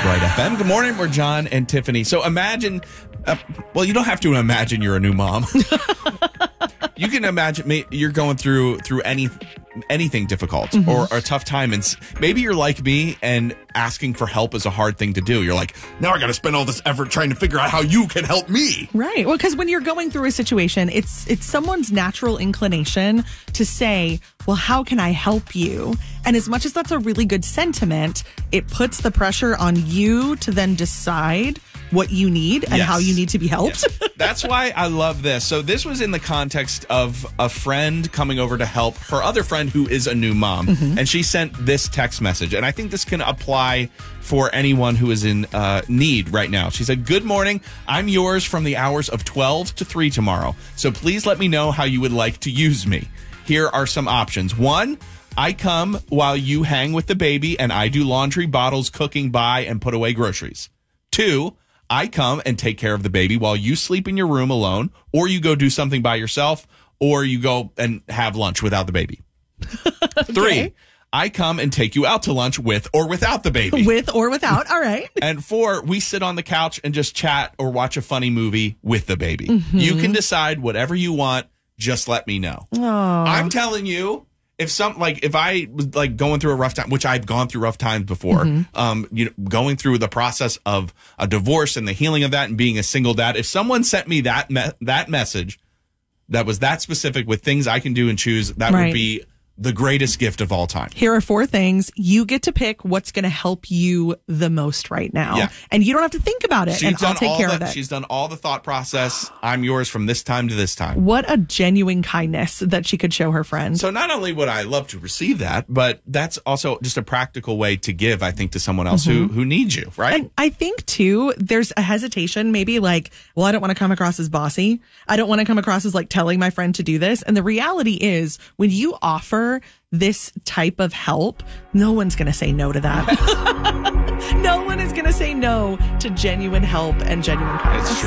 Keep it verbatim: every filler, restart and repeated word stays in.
Right F M. Good morning. We're John and Tiffany. So imagine, uh, well, you don't have to imagine you're a new mom. You can imagine may, you're going through through any anything difficult mm-hmm. or, or a tough time, and maybe you're like me, and asking for help is a hard thing to do. You're like, now I got to spend all this effort trying to figure out how you can help me. Right. Well, because when you're going through a situation, it's it's someone's natural inclination to say, well, how can I help you? And as much as that's a really good sentiment, it puts the pressure on you to then decide what you need and yes. how you need to be helped. Yes. That's why I love this. So this was in the context of a friend coming over to help her other friend who is a new mom. Mm-hmm. And she sent this text message. And I think this can apply for anyone who is in uh, need right now. She said, "Good morning. I'm yours from the hours of twelve to three tomorrow. So please let me know how you would like to use me. Here are some options. One, I come while you hang with the baby and I do laundry, bottles, cooking, buy, and put away groceries. Two, I come and take care of the baby while you sleep in your room alone, or you go do something by yourself, or you go and have lunch without the baby. Okay. Three, I come and take you out to lunch with or without the baby. With or without, all right. And four, we sit on the couch and just chat or watch a funny movie with the baby. Mm-hmm. You can decide whatever you want. Just let me know." Aww. I'm telling you, if some like if I was like going through a rough time, which I've gone through rough times before, mm-hmm. um, you know, going through the process of a divorce and the healing of that and being a single dad, if someone sent me that me- that message that was that specific with things I can do and choose, that right. would be the greatest gift of all time. Here are four things. You get to pick what's going to help you the most right now. Yeah. And you don't have to think about it. She's and I'll done take all care the, of it. She's done all the thought process. I'm yours from this time to this time. What a genuine kindness that she could show her friend. So not only would I love to receive that, but that's also just a practical way to give, I think, to someone else mm-hmm. who, who needs you, right? And I think, too, there's a hesitation, maybe like, well, I don't want to come across as bossy. I don't want to come across as like telling my friend to do this. And the reality is, when you offer this type of help, no one's going to say no to that. No one is going to say no to genuine help and genuine kindness. It's true.